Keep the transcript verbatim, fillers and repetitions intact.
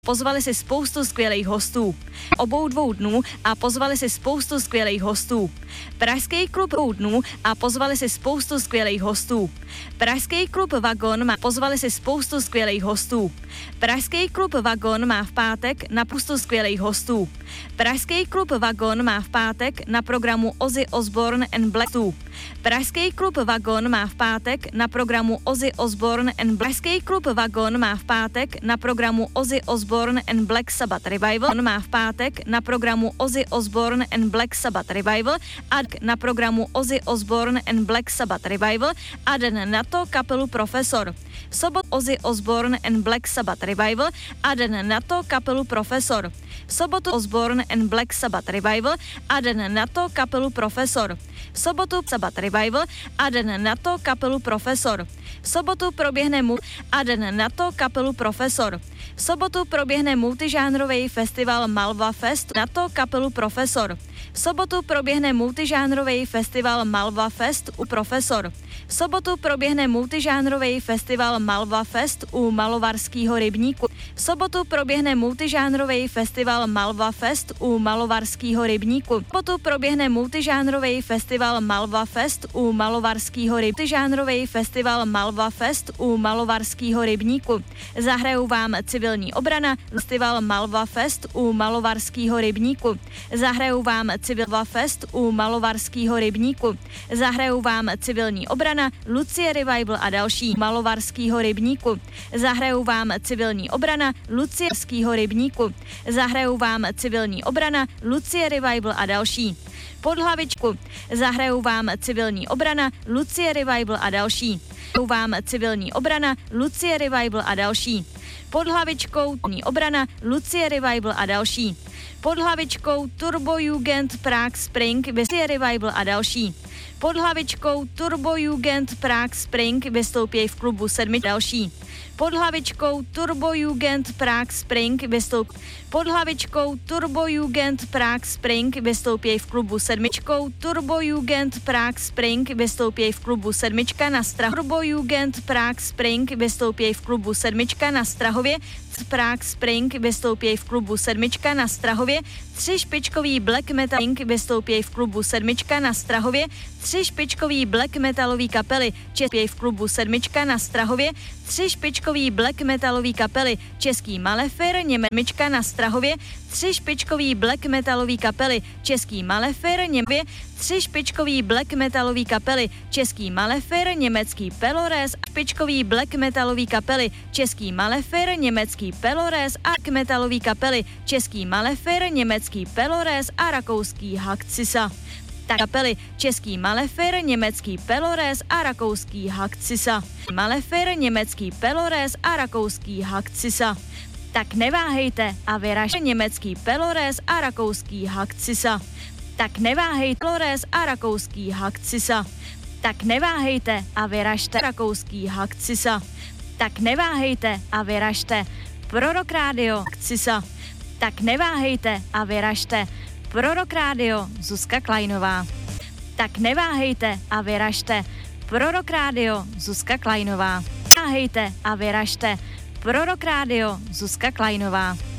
Pozvali si spoustu skvělých hostů. Obou dvou dnů a pozvali si spoustu skvělých hostů. Pražský klub obou dnů a pozvali si spoustu skvělých hostů. Pražský klub Vagon má pozvali si spoustu skvělých hostů. Pražský klub Vagon má v pátek na spoustu skvělých hostů. Pražský klub Vagon má v pátek na programu Ozzy Osbourne and Black Sabbath. Pražský klub Vagon má v pátek na programu Ozzy Osbourne and Black Pražský klub Vagon má v pátek na programu Ozzy Osbourne and Black Sabbath Revival. On má v pátek na programu Ozzy Osbourne and Black Sabbath Revival a na programu Ozzy Osbourne and Black Sabbath Revival a den na to kapelu Profesor. V sobotu Ozzy Osbourne and Black Sabbath Revival a den na to kapelu Profesor. V sobotu Osbourne and Black Sabbath Revival a den na to kapelu Profesor. V sobotu Sabbath Revival a den na to kapelu Profesor. V sobotu proběhne mu a den na to kapelu Profesor. V sobotu proběhne multižánrový festival Malva Fest, na to kapelu Profesor. V sobotu proběhne multižánrový festival Malva Fest u Profesor. V sobotu proběhne multižánrový festival Malva Fest u Malovarského rybníku. V sobotu proběhne multižánrový festival Malva Fest u Malovarského rybníku. V sobotu proběhne multižánrový festival Malva Fest u Malovarského rybníku. Multižánrový festival Malva Fest u Malovarského rybníku. Zahrajou vám civilní obrana, festival Malva Fest u Malovarského rybníku. Zahrajou vám civilní fest u Malovarského rybníku. Zahrajou vám civilní obrana, Lucie Revival a další Malovarského rybníku. Zahrajou vám civilní obrana, Lucierského rybníku. Zahrajou vám civilní obrana, Lucie Revival a další. Pod hlavičku. Zahrajou vám civilní obrana, Lucie Revival a další. Zahrajou vám civilní obrana, Lucie Revival a další. Pod hlavičkou obrana, Lucie Revival a další. Pod hlavičkou Turbo Jugend Prague Spring, Lucie Revival a další. Pod hlavičkou Turbo Jugend Prague Spring vystoupí v klubu sedmi další. Pod hlavičkou Turbo Jugend Prague Spring vystoupí. Pod hlavičkou Turbo Jugend Prague Spring vystoupí v klubu sedmičkou. Turbo Jugend Prague Spring vystoupí v klubu sedmička na Strahově. Turbo Jugend Prague Spring vystoupí v klubu sedmička na Strahově. Prague Spring vystoupí v klubu sedmička na Strahově. Tři špičkový black metal vystoupí v klubu sedmička na Strahově. Tři špičkový black metalový kapely Český v klubu sedmička na Strahově. Tři špičkový black metalový kapely Český Malefer, Němečka na Strahově. Tři špičkový black metalový kapely Český Malefer, Němě. Tři špičkový black metalový kapely Český Malefer, německý Pelores. Špičkový black metalový kapely Český Malefer, německý Pelores a metalový kapely Český Malefer, německý Pelores a rakouský Hakcisa. Tak kapely Český Malefer, německý Pelores a rakouský Hakcisa. Malefer, německý Pelores a rakouský Hakcisa. Tak neváhejte a vyražte německý Pelores a rakouský Hakcisa. Tak neváhejte Pelores a rakouský Hakcisa. Tak neváhejte a vyražte rakouský Hakcisa. Tak neváhejte a vyražte Prorok Rádio Hakcisa. Tak neváhejte a vyražte Prorok Rádio Zuzka Kleinová. Tak neváhejte a vyražte Prorok Rádio Zuzka Kleinová. Neváhejte a vyražte Prorok Rádio Zuzka Kleinová.